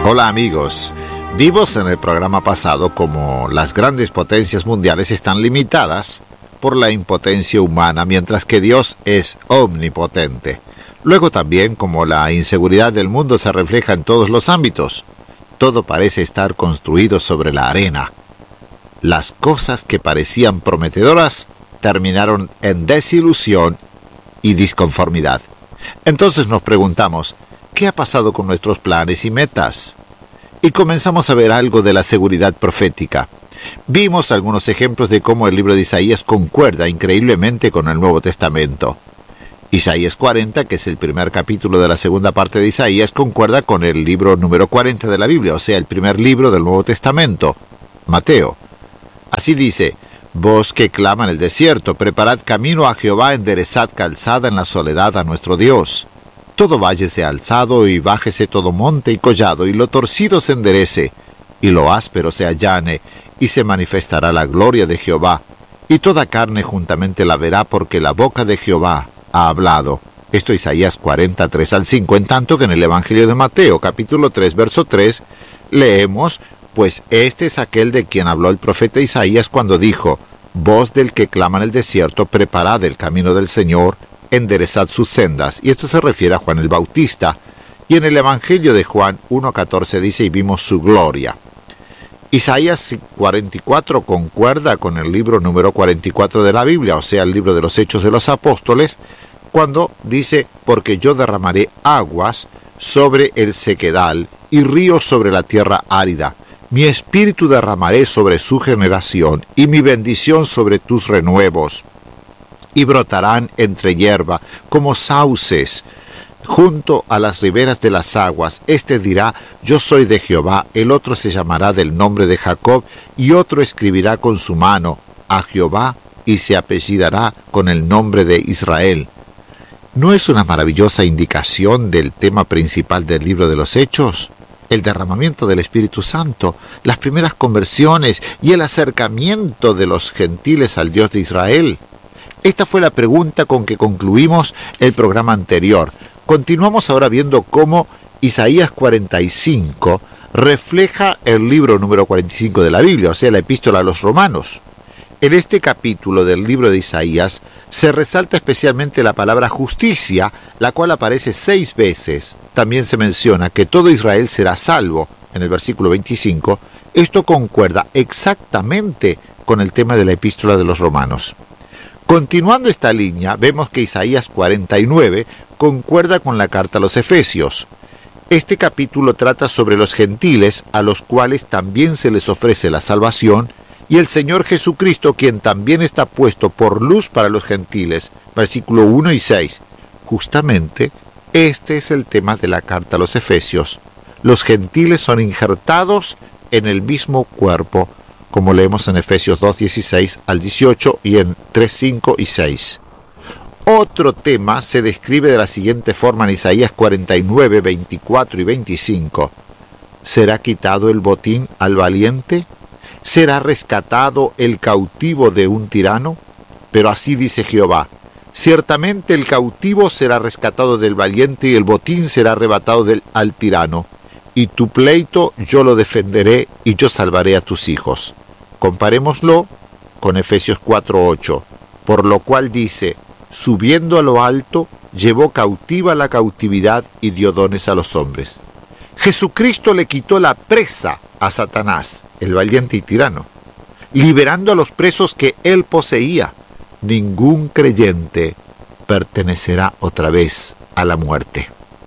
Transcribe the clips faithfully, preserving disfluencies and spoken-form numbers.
Hola amigos, vimos en el programa pasado cómo las grandes potencias mundiales están limitadas por la impotencia humana, mientras que Dios es omnipotente. Luego también cómo la inseguridad del mundo se refleja en todos los ámbitos. Todo parece estar construido sobre la arena. Las cosas que parecían prometedoras terminaron en desilusión y disconformidad. Entonces nos preguntamos, ¿qué ha pasado con nuestros planes y metas? Y comenzamos a ver algo de la seguridad profética. Vimos algunos ejemplos de cómo el libro de Isaías concuerda increíblemente con el Nuevo Testamento. Isaías cuarenta, que es el primer capítulo de la segunda parte de Isaías, concuerda con el libro número cuarenta de la Biblia, o sea, el primer libro del Nuevo Testamento, Mateo. Así dice: Vos que clama en el desierto, preparad camino a Jehová, enderezad calzada en la soledad a nuestro Dios. Todo valle sea alzado y bájese todo monte y collado, y lo torcido se enderece, y lo áspero se allane, y se manifestará la gloria de Jehová, y toda carne juntamente la verá, porque la boca de Jehová ha hablado. Esto Isaías cuarenta, tres al cinco, en tanto que en el Evangelio de Mateo, capítulo tres, verso tres, leemos: Pues este es aquel de quien habló el profeta Isaías cuando dijo: Voz del que clama en el desierto, preparad el camino del Señor, enderezad sus sendas. Y esto se refiere a Juan el Bautista. Y en el Evangelio de Juan uno catorce dice: Y vimos su gloria. Isaías cuarenta y cuatro concuerda con el libro número cuarenta y cuatro de la Biblia, o sea, el libro de los Hechos de los Apóstoles, cuando dice: Porque yo derramaré aguas sobre el sequedal y ríos sobre la tierra árida. Mi espíritu derramaré sobre su generación, y mi bendición sobre tus renuevos. Y brotarán entre hierba, como sauces, junto a las riberas de las aguas. Este dirá: Yo soy de Jehová. El otro se llamará del nombre de Jacob, y otro escribirá con su mano: a Jehová, y se apellidará con el nombre de Israel. ¿No es una maravillosa indicación del tema principal del libro de los Hechos? El derramamiento del Espíritu Santo, las primeras conversiones y el acercamiento de los gentiles al Dios de Israel. Esta fue la pregunta con que concluimos el programa anterior. Continuamos ahora viendo cómo Isaías cuarenta y cinco refleja el libro número cuarenta y cinco de la Biblia, o sea, la epístola a los Romanos. En este capítulo del libro de Isaías se resalta especialmente la palabra justicia, la cual aparece seis veces. También se menciona que todo Israel será salvo, en el versículo veinticinco. Esto concuerda exactamente con el tema de la epístola de los Romanos. Continuando esta línea, vemos que Isaías cuarenta y nueve concuerda con la carta a los Efesios. Este capítulo trata sobre los gentiles, a los cuales también se les ofrece la salvación, y el Señor Jesucristo, quien también está puesto por luz para los gentiles, versículo uno y seis. Justamente, este es el tema de la carta a los Efesios. Los gentiles son injertados en el mismo cuerpo, como leemos en Efesios dos, dieciséis al dieciocho y en tres, cinco y seis. Otro tema se describe de la siguiente forma en Isaías cuarenta y nueve, veinticuatro y veinticinco. ¿Será quitado el botín al valiente? ¿Será rescatado el cautivo de un tirano? Pero así dice Jehová: ciertamente el cautivo será rescatado del valiente, y el botín será arrebatado del, al tirano. Y tu pleito yo lo defenderé, y yo salvaré a tus hijos. Comparémoslo con Efesios cuatro, ocho. Por lo cual dice: subiendo a lo alto, llevó cautiva la cautividad y dio dones a los hombres. Jesucristo le quitó la presa a Satanás, el valiente y tirano, liberando a los presos que él poseía. Ningún creyente pertenecerá otra vez a la muerte.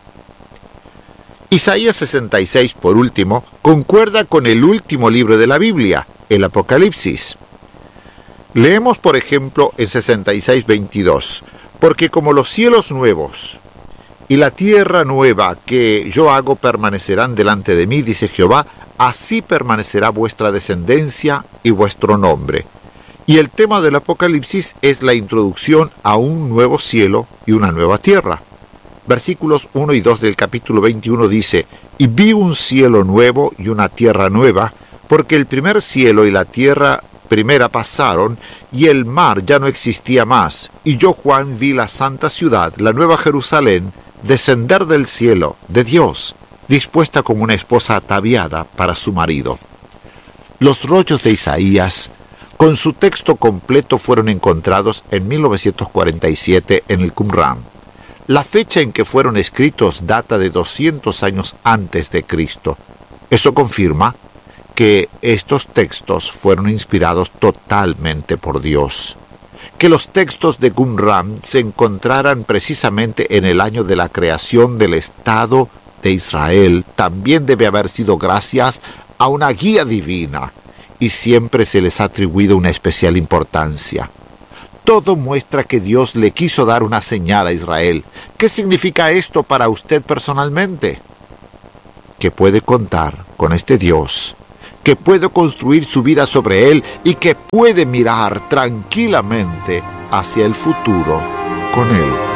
Isaías sesenta y seis, por último, concuerda con el último libro de la Biblia, el Apocalipsis. Leemos, por ejemplo, en sesenta y seis, veintidós: Porque como los cielos nuevos y la tierra nueva que yo hago permanecerán delante de mí, dice Jehová, así permanecerá vuestra descendencia y vuestro nombre. Y el tema del Apocalipsis es la introducción a un nuevo cielo y una nueva tierra. Versículos uno y dos del capítulo veintiuno dice: Y vi un cielo nuevo y una tierra nueva, porque el primer cielo y la tierra primera pasaron, y el mar ya no existía más. Y yo, Juan, vi la santa ciudad, la nueva Jerusalén, descender del cielo, de Dios, dispuesta como una esposa ataviada para su marido. Los rollos de Isaías, con su texto completo, fueron encontrados en mil novecientos cuarenta y siete en el Qumran. La fecha en que fueron escritos data de doscientos años antes de Cristo. Eso confirma que estos textos fueron inspirados totalmente por Dios. Que los textos de Qumran se encontraran precisamente en el año de la creación del Estado de Israel también debe haber sido gracias a una guía divina, y siempre se les ha atribuido una especial importancia. Todo muestra que Dios le quiso dar una señal a Israel. ¿Qué significa esto para usted personalmente? Que puede contar con este Dios, que puede construir su vida sobre él y que puede mirar tranquilamente hacia el futuro con él.